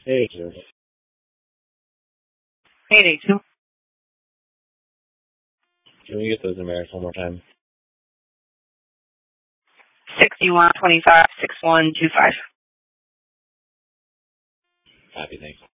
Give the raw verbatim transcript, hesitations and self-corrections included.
Eight two. Eight eight two. Can we get those numerics one more time? Sixty-one twenty-five six one two five. Copy, thanks.